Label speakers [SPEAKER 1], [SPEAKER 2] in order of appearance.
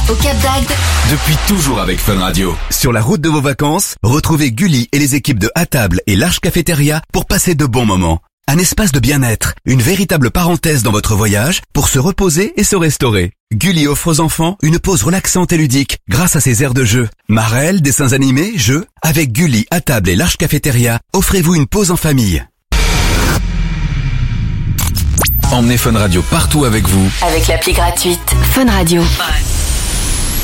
[SPEAKER 1] au Cap d'Agde.
[SPEAKER 2] Depuis toujours avec Fun Radio. Sur la route de vos vacances, retrouvez Gulli et les équipes de À Table et l'Arche Cafétéria pour passer de bons moments. Un espace de bien-être, une véritable parenthèse dans votre voyage pour se reposer et se restaurer. Gulli offre aux enfants une pause relaxante et ludique grâce à ses aires de jeu. Marelles, dessins animés, jeux. Avec Gulli, À Table et l'Arche Cafétéria, offrez-vous une pause en famille. Emmenez Fun Radio partout avec vous.
[SPEAKER 1] Avec l'appli gratuite Fun Radio.